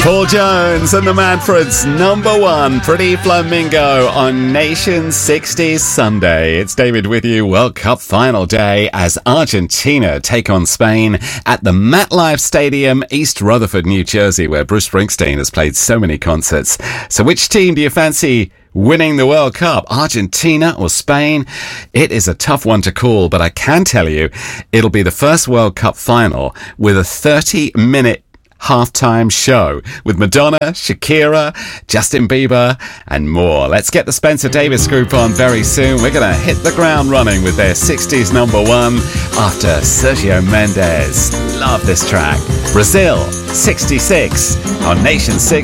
Paul Jones and the Manfreds, number one, Pretty Flamingo on Nation 60s Sunday. It's David with you. World Cup final day as Argentina take on Spain at the MetLife Stadium, East Rutherford, New Jersey, where Bruce Springsteen has played so many concerts. So which team do you fancy winning the World Cup, Argentina or Spain? It is a tough one to call, but I can tell you it'll be the first World Cup final with a 30-minute halftime show with Madonna, Shakira, Justin Bieber and more. Let's get the Spencer Davis group on very soon. We're going to hit the ground running with their 60s number one after Sergio Mendes. Love this track. Brazil, 66 on Nation 6.